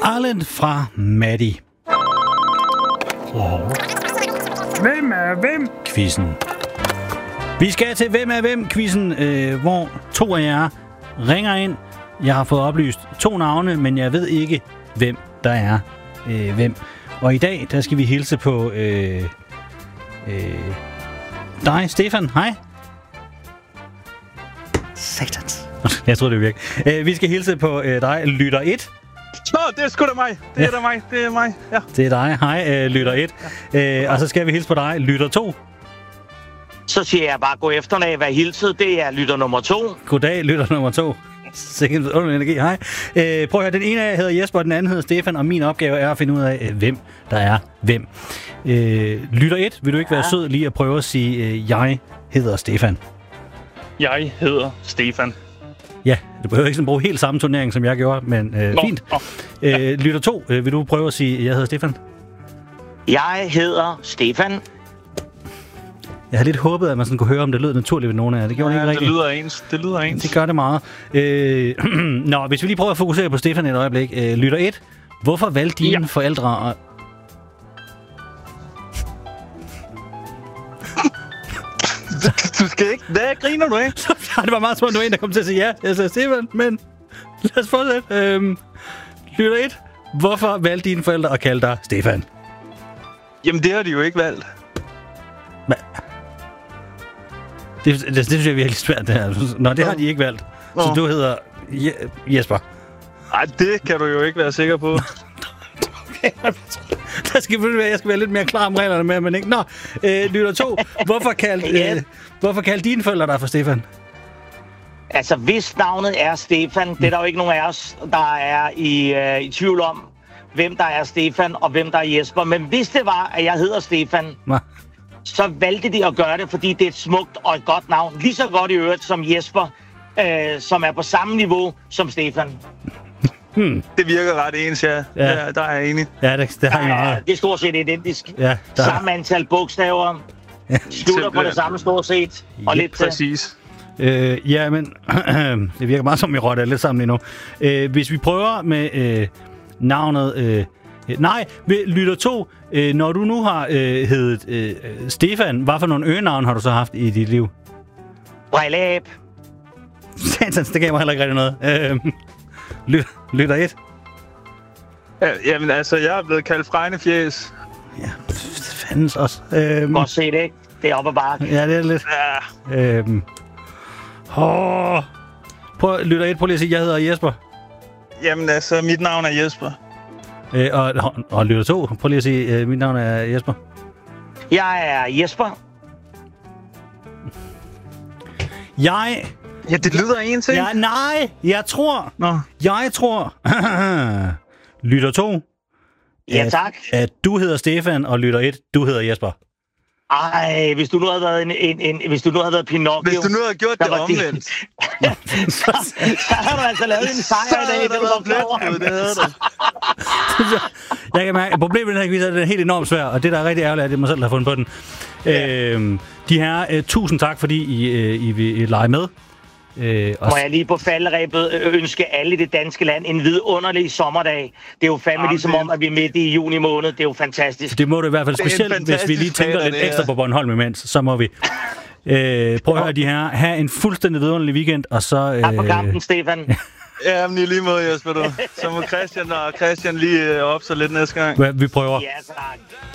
Island fra Maddie. Hvem er hvem? Quizzen. Vi skal til Hvem er hvem-quizzen, hvor 2 af jer ringer ind. Jeg har fået oplyst 2 navne, men jeg ved ikke, hvem der er hvem. Og i dag, der skal vi hilse på dig, Stefan. Hej. Satans. Jeg tror det virker. Vi skal hilse på dig, lytter 1. Nå, det er sgu da mig. Det er da mig. Det er mig. Ja. Det er dig. Hej, lytter 1. Ja. Og så skal vi hilse på dig, lytter 2. Så siger jeg bare, gå efterlag, hvad hilset. Det er lytter nummer 2. Goddag, lytter nummer 2. Sikkert underlig energi. Hej. Prøv at høre, den ene af jer hedder Jesper, og den anden hedder Stefan, og min opgave er at finde ud af, hvem der er hvem. Lytter 1, vil du ikke være sød lige at prøve at sige, jeg hedder Stefan? Jeg hedder Stefan. Ja, det behøver ikke sådan bruge helt samme turnering, som jeg gjorde, men fint. Ja. Lytter 2, vil du prøve at sige, jeg hedder Stefan? Jeg hedder Stefan. Jeg har lidt håbet, at man sådan kunne høre, om det lød naturligt ved nogen af jer. Det gjorde det ikke rigtigt. Det lyder ens. Det gør det meget. Nå, hvis vi lige prøver at fokusere på Stefan et øjeblik. Lytter 1, hvorfor valgte dine forældre at... Du skal ikke... Hvad griner du, ikke? Det var meget småt, du var en, der kom til at sige ja. Jeg sagde Stefan, men lad os fortsætte. Lytter 1, hvorfor valgte dine forældre at kalde dig Stefan? Jamen, det har de jo ikke valgt. Hvad? Det synes jeg er virkelig svært, det her. Nå, det har de ikke valgt. Så du hedder Jesper. Nej, det kan du jo ikke være sikker på. Okay, jeg skal være lidt mere klar om reglerne med, men ikke. Nå, lytter 2. Hvorfor kaldte dine forældre dig for Stefan? Altså, hvis navnet er Stefan, det er der jo ikke nogen af os, der er i tvivl om, hvem der er Stefan og hvem der er Jesper. Men hvis det var, at jeg hedder Stefan, så valgte de at gøre det, fordi det er et smukt og et godt navn. Lige så godt i øvrigt som Jesper, som er på samme niveau som Stefan. Det virker ret ens, ja. Der er jeg enig. Ja, det har jeg meget. Det er stort set identisk. Ja, samme antal bogstaver. Slutter på det samme stort set. Og lidt præcis. Ja, men det virker meget som, vi rotter lidt sammen lige nu. Hvis vi prøver med navnet... lytter 2. Når du nu har heddet Stefan, hvad for nogle øgenavn har du så haft i dit liv? Brilleab. Satans, det gav mig heller ikke rigtig noget. Lytter 1. Jamen altså, jeg er blevet kaldt Fregnefjæs. Ja, fandens også. Godt set, ikke? Det er op ad bakke. Ja, det er lidt. Ja. Lytter 1, prøv lige at sige, jeg hedder Jesper. Jamen altså, mit navn er Jesper. Og lytter 2, prøv lige at sige, mit navn er Jesper. Jeg er Jesper. Ja, det lyder en ting. Ja, nej, jeg tror. Lytter 2. Ja, tak. At du hedder Stefan, og lytter 1, du hedder Jesper. Ej, hvis du nu havde været hvis du nu havde været Pinocchio... Hvis du nu havde gjort det omvendt. så har du altså lavet en sejr i dag. Det havde du. Jeg kan mærke, problemet med den her quiz er, at den er helt enormt svær, og det, der er rigtig ærgerligt, er, at det er mig selv, der har fundet på den. Ja. De her, tusind tak, fordi I vil lege med. Må jeg lige på falderæbet ønske alle i det danske land en vidunderlig sommerdag. Det er jo fandme ligesom om, at vi er midt i juni måned. Det er jo fantastisk. Det må det i hvert fald, specielt hvis vi lige tænker lidt ekstra på Bornholm imens, så må vi. Prøv at høre de her. Ha' en fuldstændig vidunderlig weekend, og så... Tak for kampen, Stefan. Ja, men i lige måde, Jesper, du. Så må Christian lige op så lidt næste gang. Vi prøver. Ja, tak.